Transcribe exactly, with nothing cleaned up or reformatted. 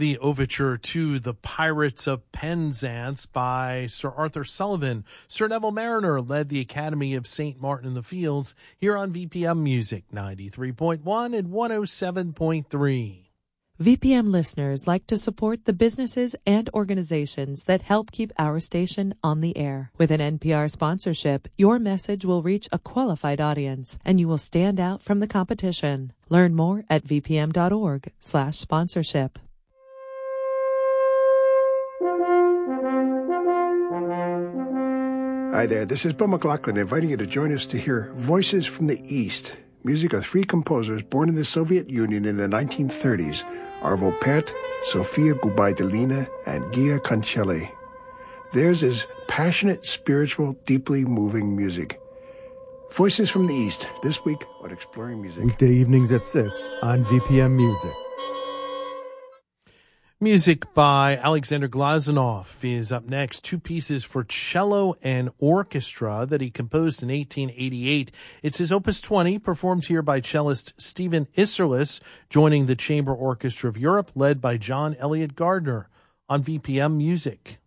The overture to The Pirates of Penzance by Sir Arthur Sullivan. Sir Neville Mariner led the Academy of Saint Martin in the Fields here on V P M Music ninety-three point one and one oh seven point three. V P M listeners like to support the businesses and organizations that help keep our station on the air. With an N P R sponsorship, your message will reach a qualified audience, and you will stand out from the competition. Learn more at vpm.org slash sponsorship. Hi there, this is Bill McLaughlin inviting you to join us to hear Voices from the East, music of three composers born in the Soviet Union in the nineteen thirties, Arvo Pärt, Sofia Gubaidulina, and Gia Concelli. Theirs is passionate, spiritual, deeply moving music. Voices from the East, this week on Exploring Music. Weekday evenings at six on V P M Music. Music by Alexander Glazunov is up next. Two pieces for cello and orchestra that he composed in eighteen eighty-eight. It's his Opus twenty, performed here by cellist Stephen Isserlis, joining the Chamber Orchestra of Europe, led by John Elliott Gardner on V P M Music.